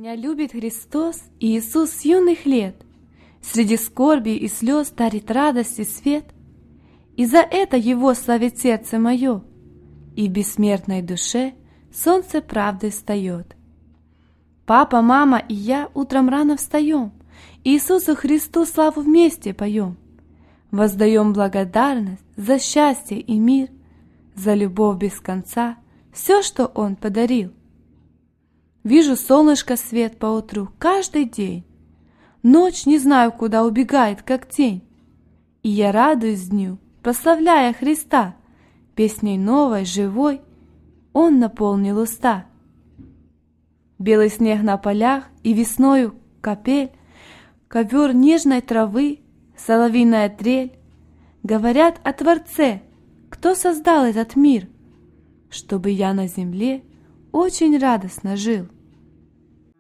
Меня любит Христос и Иисус с юных лет, среди скорби и слез дарит радость и свет, и за это Его славит сердце мое, и в бессмертной душе солнце правды встает. Папа, мама и я утром рано встаем, Иисусу Христу славу вместе поем, воздаем благодарность за счастье и мир, за любовь без конца, все, что Он подарил. Вижу солнышко свет поутру каждый день, ночь не знаю, куда убегает, как тень, и я радуюсь дню, прославляя Христа, песней новой, живой, Он наполнил уста. Белый снег на полях и весною капель, ковер нежной травы, соловьиная трель говорят о Творце, кто создал этот мир, чтобы я на земле очень радостно жил.